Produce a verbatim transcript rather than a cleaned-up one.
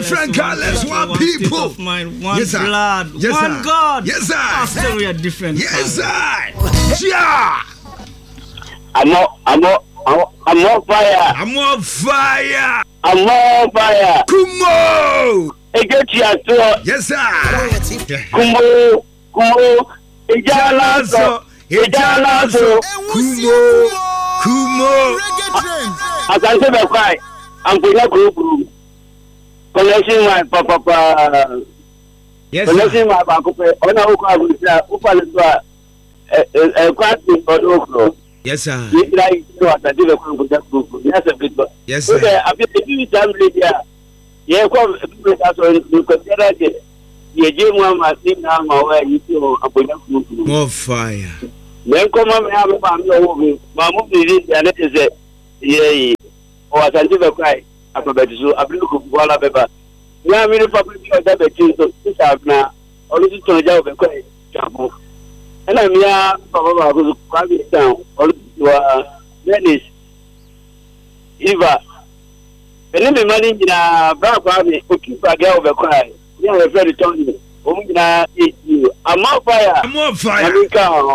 different colors, one, one people, of mind, one yes, blood, yes, one God. Yes, sir. After we are different. Yes, sir. Yeah. I'm on, I'm on, I'm on fire. I'm on fire. I'm on fire. Kumo. Yes, sir. Kumo, Kumo, Ijalaso, Ijalaso, Kumo, Kumo. As I said, I'm fine. I'm going to group. Connection my papa. Yes, connection my papa. On our car, Upa, a quantity for the yes, sir. Yes, sir. Okay, I feel the family there. Yeah, come, you consider it. You give one my thing now, my way, you feel a point more fire. Then come on, have a family over. My movie, and it is a yeah, or I can give a cry. I'm about to so I bring one of paper. Now, I'm really public that the kids to have now, or listen to a job and cry. And I'm here, Papa, who's coming down, or to uh, Venice. Eva. And then the money in a black army who keep a girl of a cry. Yeah, a very tony. I'm on fire. I'm on fire. I'm